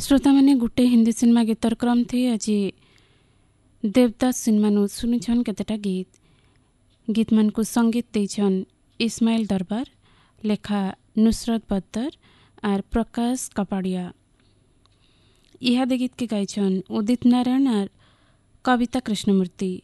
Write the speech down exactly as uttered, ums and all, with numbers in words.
श्रोता मैंने गोटे हिंदी सिनेमा गीतर क्रम थे आज देवदास सिनेमा शुणुन केतेटा गीत गीत मन को संगीत देछन इस्माइल दरबार लेखा नुसरत बद्दर और प्रकाश कपाड़िया। यह गीत के गायछन उदित नारायण और कविता कृष्णमूर्ति।